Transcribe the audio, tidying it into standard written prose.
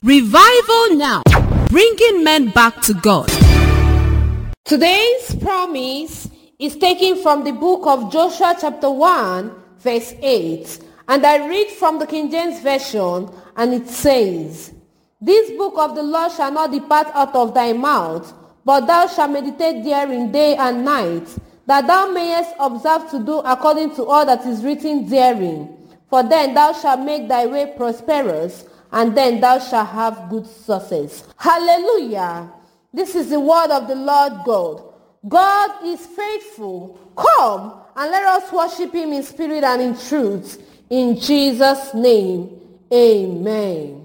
Revival Now, bringing men back to God. Today's promise is taken from the book of Joshua chapter 1 verse 8, and I read from the King James Version, and it says, "This book of the law shall not depart out of thy mouth, but thou shalt meditate therein day and night, that thou mayest observe to do according to all that is written therein. For then thou shalt make thy way prosperous, and then thou shalt have good success." Hallelujah. This is the word of the Lord God. God is faithful. Come and let us worship him in spirit and in truth. In Jesus' name, amen.